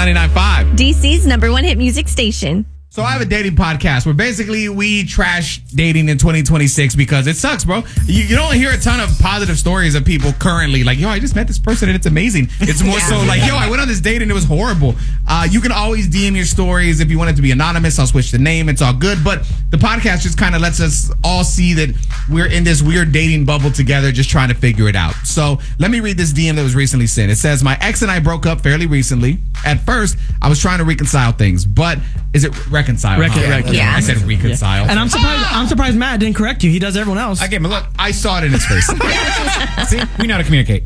99.5. DC's #1 hit music station. So I have a dating podcast where basically we trash dating in 2026 because it sucks, bro. You don't hear a ton of positive stories of people currently like, yo, I just met this person and it's amazing. It's more so like, yo, I went on this date and it was horrible. You can always DM your stories if you want it to be anonymous. I'll switch the name. It's all good. But the podcast just kind of lets us all see that we're in this weird dating bubble together, just trying to figure it out. So let me read this DM that was recently sent. It says, my ex and I broke up fairly recently. At first, I was trying to reconcile things, but is it reconcile? Yeah. I said reconcile. And I'm surprised Matt didn't correct you. He does everyone else. I gave him a look. I saw it in his face. See, we know how to communicate.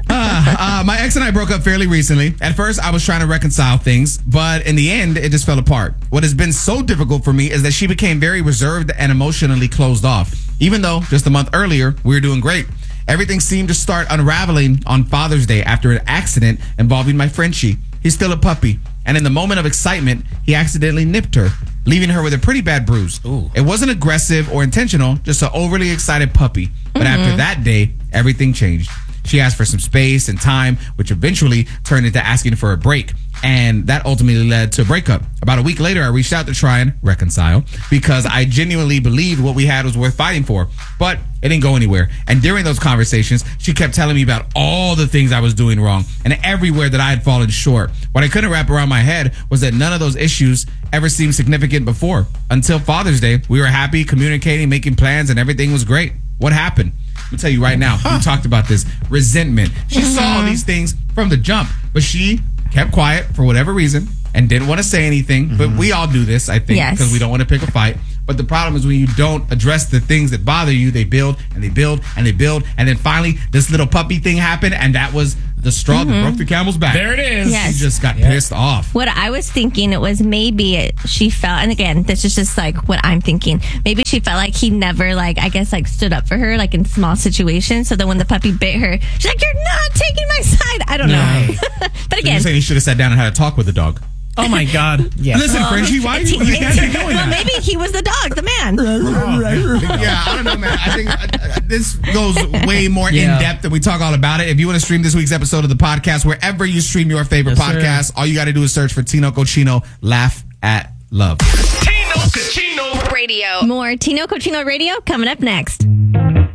My ex and I broke up fairly recently. At first, I was trying to reconcile things, but in the end, it just fell apart. What has been so difficult for me is that she became very reserved and emotionally closed off. Even though just a month earlier, we were doing great. Everything seemed to start unraveling on Father's Day after an accident involving my Frenchie. He's still a puppy, and in the moment of excitement, he accidentally nipped her, leaving her with a pretty bad bruise. Ooh. It wasn't aggressive or intentional, just an overly excited puppy. But after that day, everything changed. She asked for some space and time, which eventually turned into asking for a break. And that ultimately led to a breakup. About a week later, I reached out to try and reconcile because I genuinely believed what we had was worth fighting for. But it didn't go anywhere. And during those conversations, she kept telling me about all the things I was doing wrong and everywhere that I had fallen short. What I couldn't wrap around my head was that none of those issues ever seemed significant before. Until Father's Day, we were happy, communicating, making plans, and everything was great. What happened? I'm going to tell you right now. We talked about this. Resentment. She saw all these things from the jump, but she kept quiet for whatever reason and didn't want to say anything. But we all do this, I think, because we don't want to pick a fight. But the problem is when you don't address the things that bother you, they build and they build and they build. And then finally, this little puppy thing happened. And that was the straw that broke the camel's back. There it is. Yes. She just got pissed off. What I was thinking, it was maybe she felt, and again, this is just like what I'm thinking. Maybe she felt like he never, stood up for her, in small situations. So then when the puppy bit her, she's like, "You're not taking my side." I don't know. But So again, you're saying he should have sat down and had a talk with the dog. Oh my God. Yeah. Listen, Frenchie, why are you doing that? maybe he was the dog, the man. Yeah, I don't know, man. I think this goes way more in depth and we talk all about it. If you want to stream this week's episode of the podcast, wherever you stream your favorite podcast, all you got to do is search for Tino Cochino, Laugh at Love. Tino Cochino Radio. More Tino Cochino Radio coming up next.